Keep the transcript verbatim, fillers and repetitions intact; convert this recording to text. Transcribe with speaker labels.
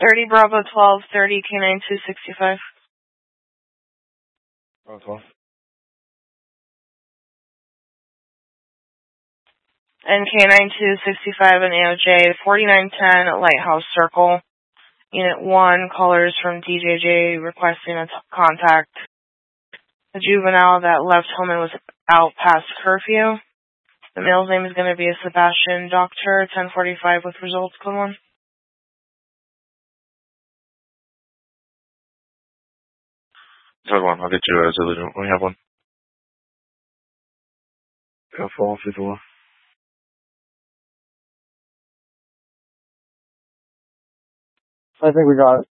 Speaker 1: thirty Bravo twelve, thirty K nine two sixty-five.
Speaker 2: Bravo twelve.
Speaker 1: And K nine two sixty-five and A O J, forty-nine ten Lighthouse Circle. Unit one, callers from D J J requesting a t- contact. The juvenile that left home and was out past curfew. The male's name is going to be a Sebastian Doctor, ten forty-five with results, come on.
Speaker 2: Third one, I'll get you a Zulu. We have one. Yeah, four, four.
Speaker 3: I think we got it.